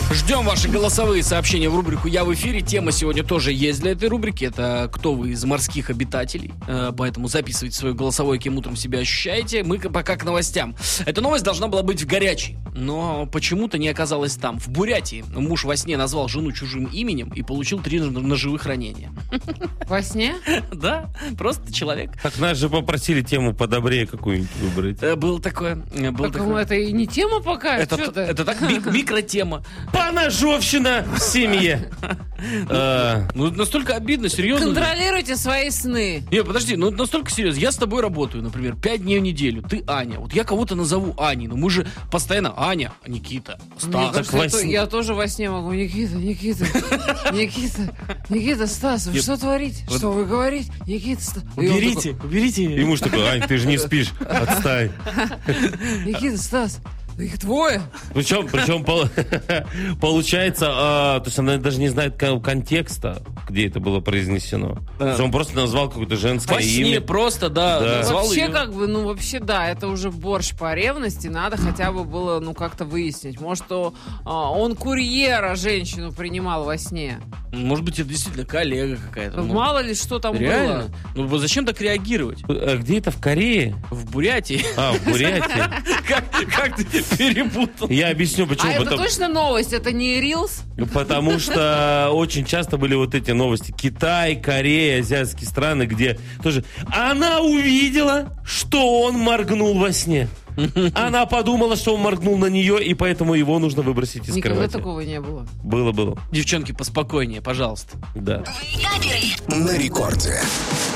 Ждем ваши голосовые сообщения в рубрику «Я в эфире». Тема сегодня тоже есть для этой рубрики. Это кто вы из морских обитателей. Поэтому записывайте свое голосовое, кем утром себя ощущаете. Мы пока к новостям. Эта новость должна была быть в горячей, но почему-то не оказалась там. В Бурятии муж во сне назвал жену чужим именем и получил 3 ножевых ранения. Во сне? Да, просто человек. Так нас же попросили тему подобрее какую-нибудь выбрать. Было такое. Это и не тема пока. Это так микротема. Поножовщина в семье. Ну, настолько обидно, серьезно. Контролируйте свои сны. Не, подожди, ну настолько серьезно. Я с тобой работаю, например, 5 дней в неделю. Ты Аня. Вот я кого-то назову Аней, но мы же постоянно Аня, Никита, Мне Стас. кажется, я тоже во сне могу. Никита, Стас, вы что творите? Что вы говорите? Никита, Стас. Уберите. И муж такой: Ань, ты же не спишь, отстань. Никита, Стас. Их двое. Причем получается, то есть она даже не знает контекста, где это было произнесено. Да. Он просто назвал какое-то женское имя. Во сне просто, да. Назвал вообще ее. Вообще, да, это уже борщ по ревности. Надо хотя бы было, как-то выяснить. Может, он курьера женщину принимал во сне. Может быть, это действительно коллега какая-то. Мало ли, что там реально? было. Ну, зачем так реагировать? А где это? В Корее? В Бурятии. В Бурятии. Как ты перепутал? Я объясню, почему. Это точно новость? Это не Reels? Потому что очень часто были вот эти новости. Китай, Корея, азиатские страны, где тоже... Она увидела, что он моргнул во сне. Она подумала, что он моргнул на нее, и поэтому его нужно выбросить из кровати. Никогда такого не было. Было. Девчонки, поспокойнее, пожалуйста. Да. На рекорде.